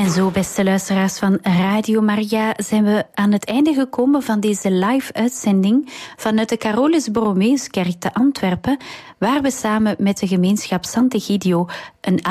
En zo, beste luisteraars van Radio Maria, zijn we aan het einde gekomen van deze live-uitzending vanuit de Carolus Borromeuskerk te Antwerpen, waar we samen met de gemeenschap Sant'Egidio een